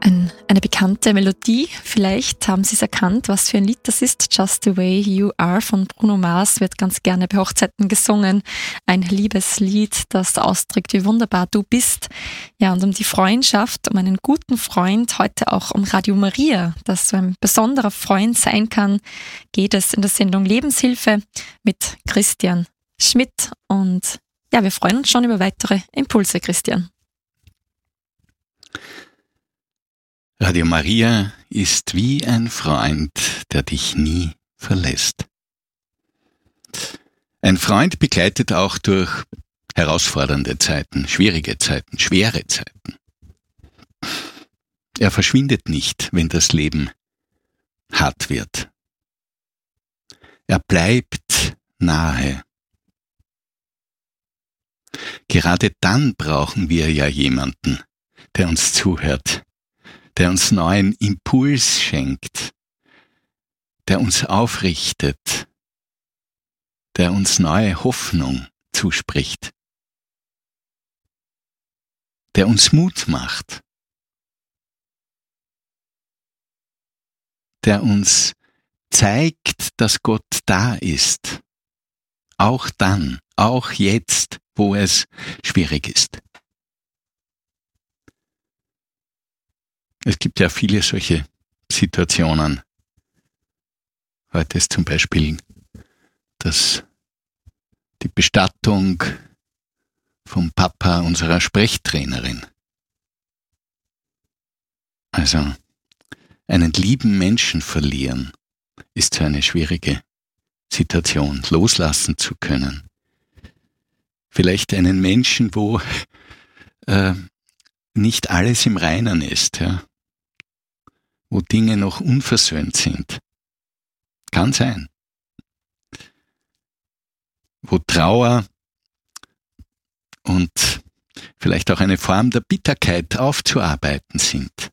Eine bekannte Melodie, vielleicht haben Sie es erkannt, was für ein Lied das ist. Just the Way You Are von Bruno Mars wird ganz gerne bei Hochzeiten gesungen. Ein Liebeslied, das ausdrückt, wie wunderbar du bist. Ja, und um die Freundschaft, um einen guten Freund, heute auch um Radio Maria, das so ein besonderer Freund sein kann, geht es in der Sendung Lebenshilfe mit Christian Schmidt. Und ja, wir freuen uns schon über weitere Impulse, Christian. Radio Maria ist wie ein Freund, der dich nie verlässt. Ein Freund begleitet auch durch herausfordernde Zeiten, schwierige Zeiten, schwere Zeiten. Er verschwindet nicht, wenn das Leben hart wird. Er bleibt nahe. Gerade dann brauchen wir ja jemanden, der uns zuhört, der uns neuen Impuls schenkt, der uns aufrichtet, der uns neue Hoffnung zuspricht, der uns Mut macht, der uns zeigt, dass Gott da ist, auch dann, auch jetzt, wo es schwierig ist. Es gibt ja viele solche Situationen. Heute ist zum Beispiel die Bestattung vom Papa unserer Sprechtrainerin. Also einen lieben Menschen verlieren ist so eine schwierige Situation, loslassen zu können. Vielleicht einen Menschen, wo nicht alles im Reinen ist, ja, wo Dinge noch unversöhnt sind. Kann sein. Wo Trauer und vielleicht auch eine Form der Bitterkeit aufzuarbeiten sind.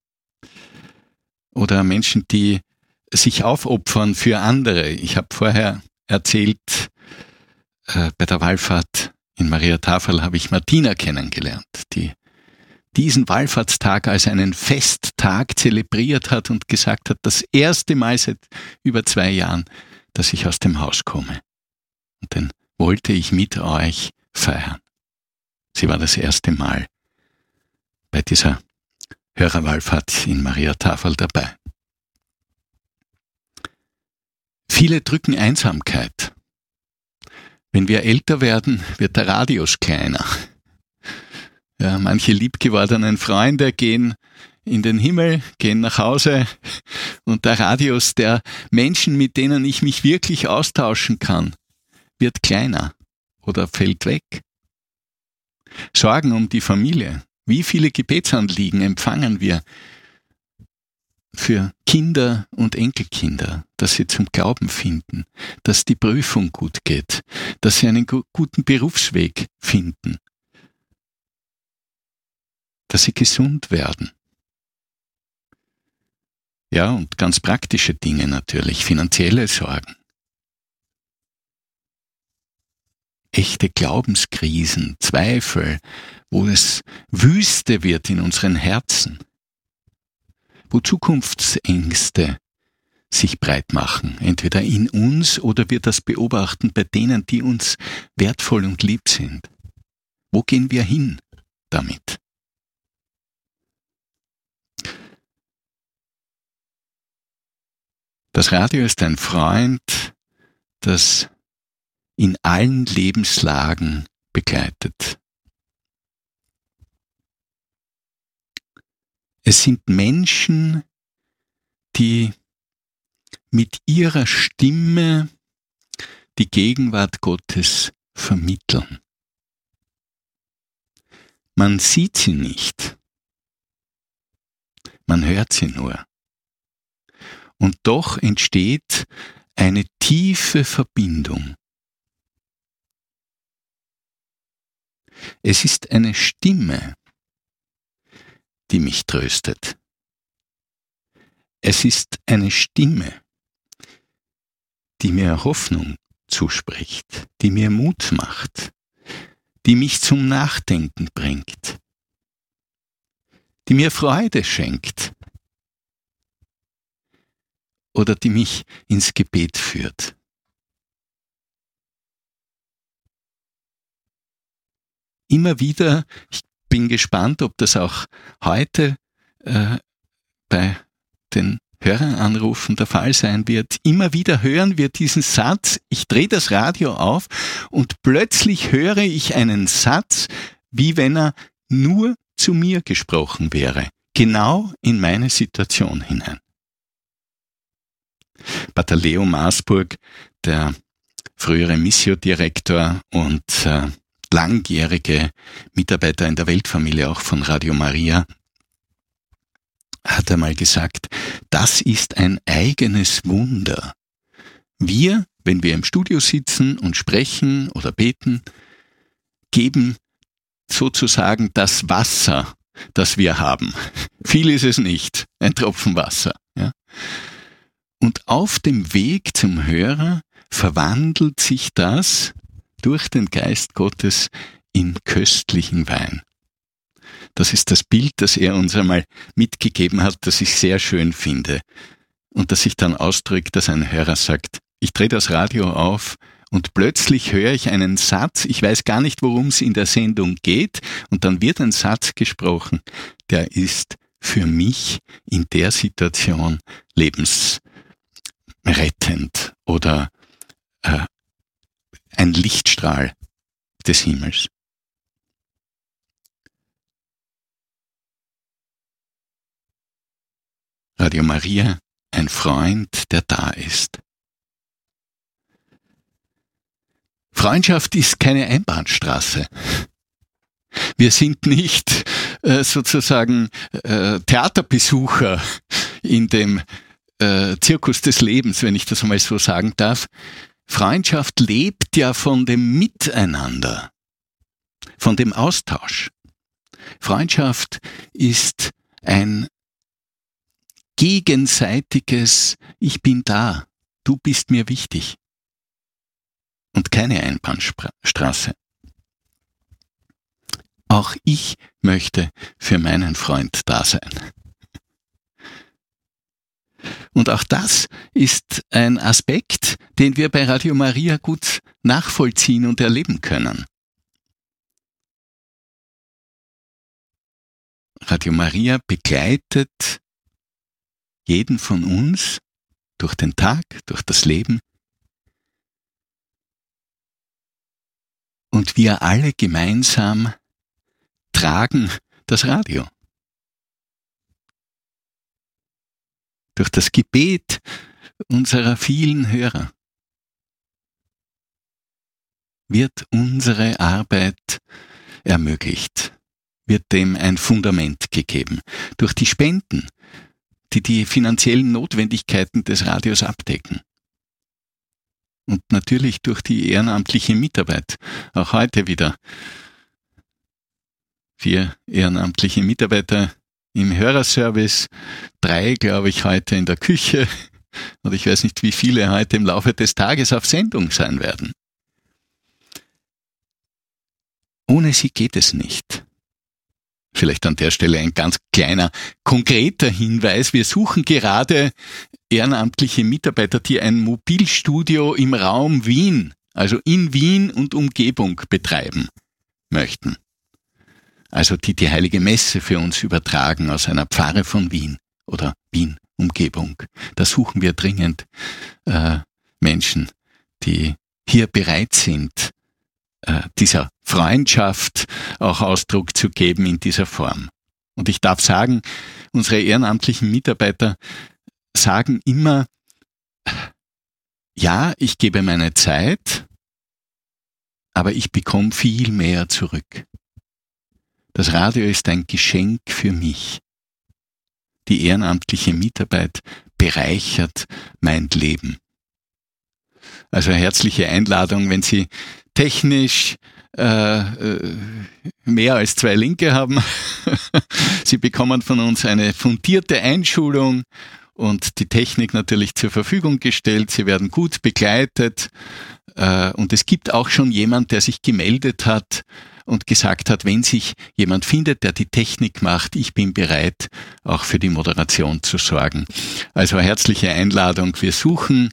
Oder Menschen, die sich aufopfern für andere. Ich habe vorher erzählt, bei der Wallfahrt in Mariatafel habe ich Martina kennengelernt, die diesen Wallfahrtstag als einen Festtag zelebriert hat und gesagt hat, das erste Mal seit über 2 Jahren, dass ich aus dem Haus komme. Und den wollte ich mit euch feiern. Sie war das erste Mal bei dieser Hörerwallfahrt in Mariatafel dabei. Viele drücken Einsamkeit. Wenn wir älter werden, wird der Radius kleiner. Ja, manche liebgewordenen Freunde gehen in den Himmel, gehen nach Hause und der Radius der Menschen, mit denen ich mich wirklich austauschen kann, wird kleiner oder fällt weg. Sorgen um die Familie. Wie viele Gebetsanliegen empfangen wir für Kinder und Enkelkinder, dass sie zum Glauben finden, dass die Prüfung gut geht, dass sie einen guten Berufsweg finden, dass sie gesund werden. Ja, und ganz praktische Dinge natürlich, finanzielle Sorgen. Echte Glaubenskrisen, Zweifel, wo es Wüste wird in unseren Herzen, wo Zukunftsängste sich breit machen, entweder in uns oder wir das beobachten bei denen, die uns wertvoll und lieb sind. Wo gehen wir hin damit? Das Radio ist ein Freund, das in allen Lebenslagen begleitet. Es sind Menschen, die mit ihrer Stimme die Gegenwart Gottes vermitteln. Man sieht sie nicht, man hört sie nur. Und doch entsteht eine tiefe Verbindung. Es ist eine Stimme, die mich tröstet. Es ist eine Stimme, die mir Hoffnung zuspricht, die mir Mut macht, die mich zum Nachdenken bringt, die mir Freude schenkt oder die mich ins Gebet führt. Immer wieder, ich bin gespannt, ob das auch heute bei den Höreranrufen der Fall sein wird. Immer wieder hören wir diesen Satz, ich drehe das Radio auf und plötzlich höre ich einen Satz, wie wenn er nur zu mir gesprochen wäre, genau in meine Situation hinein. Pater Leo Maasburg, der frühere Missio-Direktor und langjährige Mitarbeiter in der Weltfamilie auch von Radio Maria, hat einmal gesagt, das ist ein eigenes Wunder. Wir, wenn wir im Studio sitzen und sprechen oder beten, geben sozusagen das Wasser, das wir haben. Viel ist es nicht, ein Tropfen Wasser. Ja? Und auf dem Weg zum Hörer verwandelt sich das durch den Geist Gottes in köstlichen Wein. Das ist das Bild, das er uns einmal mitgegeben hat, das ich sehr schön finde. Und das sich dann ausdrückt, dass ein Hörer sagt, ich drehe das Radio auf und plötzlich höre ich einen Satz, ich weiß gar nicht, worum es in der Sendung geht, und dann wird ein Satz gesprochen, der ist für mich in der Situation lebensrettend oder ein Lichtstrahl des Himmels. Radio Maria, ein Freund, der da ist. Freundschaft ist keine Einbahnstraße. Wir sind nicht sozusagen Theaterbesucher in dem Zirkus des Lebens, wenn ich das einmal so sagen darf. Freundschaft lebt ja von dem Miteinander, von dem Austausch. Freundschaft ist ein gegenseitiges Ich bin da, du bist mir wichtig. Und keine Einbahnstraße. Auch ich möchte für meinen Freund da sein. Und auch das ist ein Aspekt, den wir bei Radio Maria gut nachvollziehen und erleben können. Radio Maria begleitet jeden von uns durch den Tag, durch das Leben. Und wir alle gemeinsam tragen das Radio. Durch das Gebet unserer vielen Hörer wird unsere Arbeit ermöglicht, wird dem ein Fundament gegeben. Durch die Spenden, die die finanziellen Notwendigkeiten des Radios abdecken. Und natürlich durch die ehrenamtliche Mitarbeit. Auch heute wieder 4 ehrenamtliche Mitarbeiter im Hörerservice, 3, glaube ich, heute in der Küche. Und ich weiß nicht, wie viele heute im Laufe des Tages auf Sendung sein werden. Ohne sie geht es nicht. Vielleicht an der Stelle ein ganz kleiner, konkreter Hinweis. Wir suchen gerade ehrenamtliche Mitarbeiter, die ein Mobilstudio im Raum Wien, also in Wien und Umgebung betreiben möchten. Also die Heilige Messe für uns übertragen aus einer Pfarre von Wien oder Wien Umgebung. Da suchen wir dringend Menschen, die hier bereit sind, dieser Freundschaft auch Ausdruck zu geben in dieser Form. Und ich darf sagen, unsere ehrenamtlichen Mitarbeiter sagen immer, ja, ich gebe meine Zeit, aber ich bekomme viel mehr zurück. Das Radio ist ein Geschenk für mich. Die ehrenamtliche Mitarbeit bereichert mein Leben. Also herzliche Einladung, wenn Sie technisch mehr als 2 Linke haben. Sie bekommen von uns eine fundierte Einschulung und die Technik natürlich zur Verfügung gestellt. Sie werden gut begleitet und es gibt auch schon jemand, der sich gemeldet hat und gesagt hat, wenn sich jemand findet, der die Technik macht, ich bin bereit, auch für die Moderation zu sorgen. Also herzliche Einladung. Wir suchen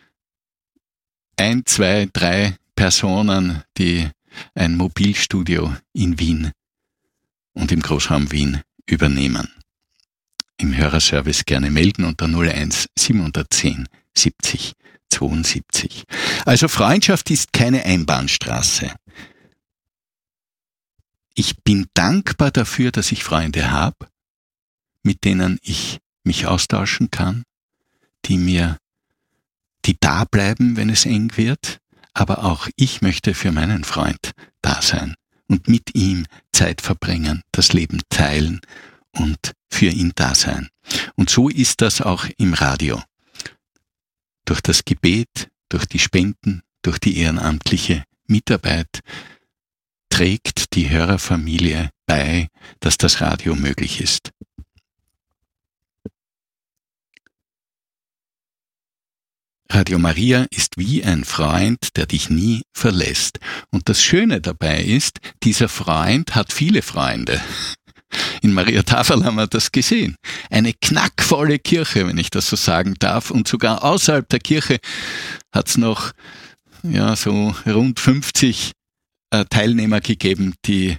1, 2, 3 Personen, die ein Mobilstudio in Wien und im Großraum Wien übernehmen. Im Hörerservice gerne melden unter 01 710 70 72. Also Freundschaft ist keine Einbahnstraße. Ich bin dankbar dafür, dass ich Freunde habe, mit denen ich mich austauschen kann, die da bleiben, wenn es eng wird, aber auch ich möchte für meinen Freund da sein und mit ihm Zeit verbringen, das Leben teilen und für ihn da sein. Und so ist das auch im Radio. Durch das Gebet, durch die Spenden, durch die ehrenamtliche Mitarbeit trägt die Hörerfamilie bei, dass das Radio möglich ist. Radio Maria ist wie ein Freund, der dich nie verlässt. Und das Schöne dabei ist, dieser Freund hat viele Freunde. In Mariatafel haben wir das gesehen. Eine knackvolle Kirche, wenn ich das so sagen darf. Und sogar außerhalb der Kirche hat es noch so rund 50 Teilnehmer gegeben, die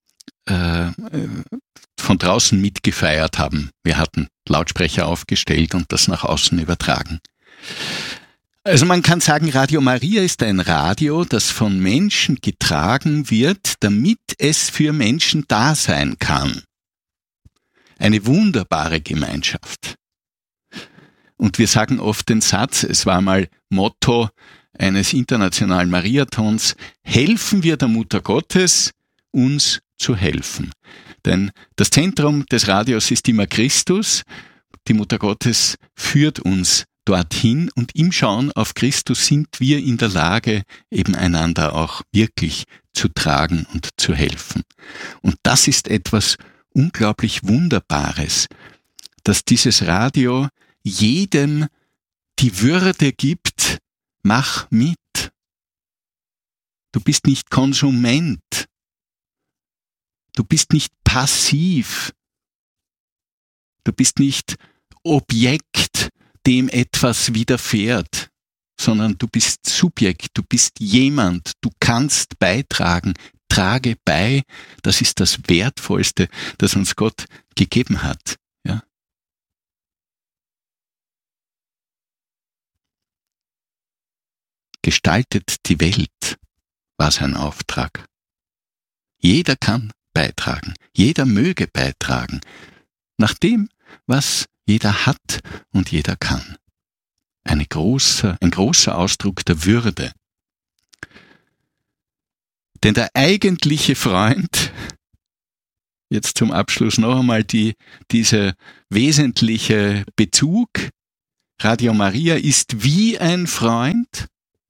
von draußen mitgefeiert haben. Wir hatten Lautsprecher aufgestellt und das nach außen übertragen. Also man kann sagen, Radio Maria ist ein Radio, das von Menschen getragen wird, damit es für Menschen da sein kann. Eine wunderbare Gemeinschaft. Und wir sagen oft den Satz, es war mal Motto eines internationalen Mariathons, helfen wir der Mutter Gottes, uns zu helfen. Denn das Zentrum des Radios ist immer Christus. Die Mutter Gottes führt uns dorthin und im Schauen auf Christus sind wir in der Lage, eben einander auch wirklich zu tragen und zu helfen. Und das ist etwas unglaublich Wunderbares, dass dieses Radio jedem die Würde gibt, mach mit. Du bist nicht Konsument. Du bist nicht passiv. Du bist nicht Objekt, dem etwas widerfährt, sondern du bist Subjekt, du bist jemand, du kannst beitragen, trage bei, das ist das Wertvollste, das uns Gott gegeben hat. Ja? Gestaltet die Welt, war sein Auftrag. Jeder kann beitragen, jeder möge beitragen, nach dem, was jeder hat und jeder kann. Ein großer Ausdruck der Würde. Denn der eigentliche Freund, jetzt zum Abschluss noch einmal dieser wesentliche Bezug, Radio Maria ist wie ein Freund,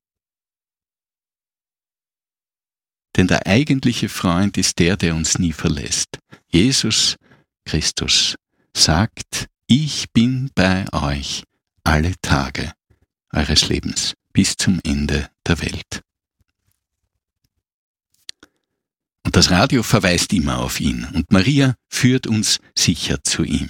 denn der eigentliche Freund ist der uns nie verlässt. Jesus Christus sagt, ich bin bei euch alle Tage eures Lebens bis zum Ende der Welt. Und das Radio verweist immer auf ihn und Maria führt uns sicher zu ihm.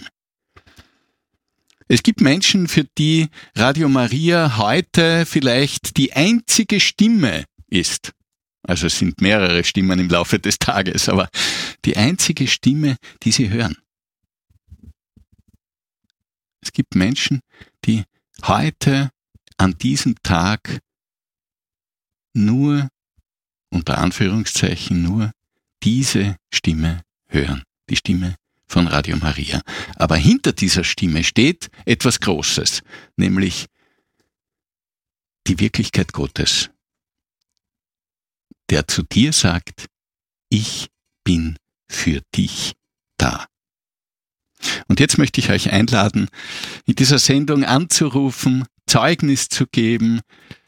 Es gibt Menschen, für die Radio Maria heute vielleicht die einzige Stimme ist. Also es sind mehrere Stimmen im Laufe des Tages, aber die einzige Stimme, die sie hören. Es gibt Menschen, die heute an diesem Tag nur, unter Anführungszeichen, nur diese Stimme hören. Die Stimme von Radio Maria. Aber hinter dieser Stimme steht etwas Großes, nämlich die Wirklichkeit Gottes, der zu dir sagt, ich bin für dich da. Und jetzt möchte ich euch einladen, in dieser Sendung anzurufen, Zeugnis zu geben,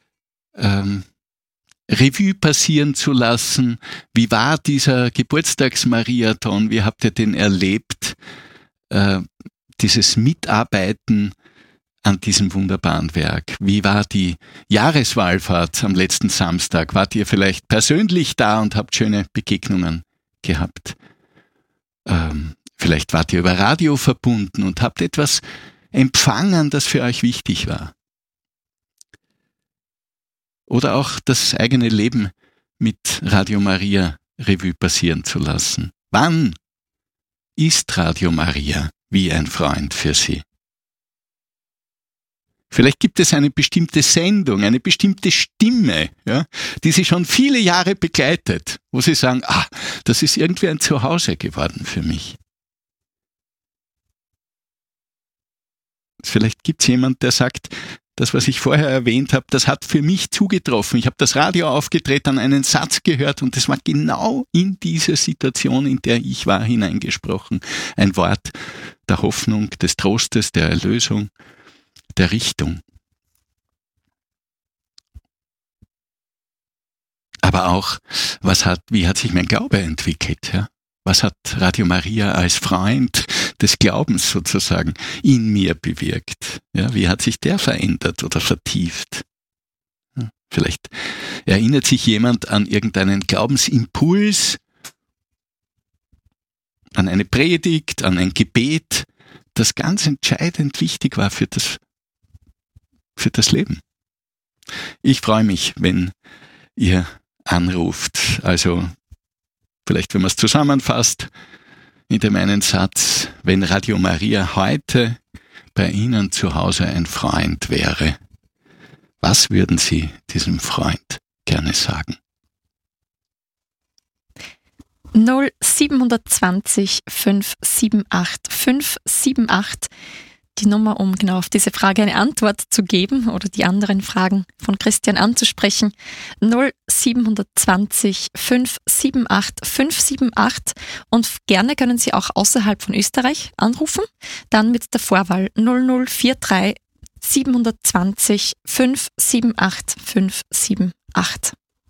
Revue passieren zu lassen. Wie war dieser Geburtstagsmariathon? Wie habt ihr den erlebt? Dieses Mitarbeiten an diesem wunderbaren Werk? Wie war die Jahreswallfahrt am letzten Samstag? Wart ihr vielleicht persönlich da und habt schöne Begegnungen gehabt? Vielleicht wart ihr über Radio verbunden und habt etwas empfangen, das für euch wichtig war. Oder auch das eigene Leben mit Radio Maria Revue passieren zu lassen. Wann ist Radio Maria wie ein Freund für Sie? Vielleicht gibt es eine bestimmte Sendung, eine bestimmte Stimme, ja, die Sie schon viele Jahre begleitet, wo Sie sagen, das ist irgendwie ein Zuhause geworden für mich. Vielleicht gibt es jemand, der sagt, das, was ich vorher erwähnt habe, das hat für mich zugetroffen. Ich habe das Radio aufgedreht, dann einen Satz gehört und es war genau in diese Situation, in der ich war, hineingesprochen. Ein Wort der Hoffnung, des Trostes, der Erlösung, der Richtung. Aber auch, wie hat sich mein Glaube entwickelt? Ja? Was hat Radio Maria als Freund des Glaubens sozusagen in mir bewirkt? Ja, wie hat sich der verändert oder vertieft? Ja, vielleicht erinnert sich jemand an irgendeinen Glaubensimpuls, an eine Predigt, an ein Gebet, das ganz entscheidend wichtig war für das Leben. Ich freue mich, wenn ihr anruft. Also vielleicht, wenn man es zusammenfasst, in dem einen Satz, wenn Radio Maria heute bei Ihnen zu Hause ein Freund wäre, was würden Sie diesem Freund gerne sagen? 0720 578 578, die Nummer, um genau auf diese Frage eine Antwort zu geben oder die anderen Fragen von Christian anzusprechen. 0720 578 578 und gerne können Sie auch außerhalb von Österreich anrufen, dann mit der Vorwahl 0043 720 578 578.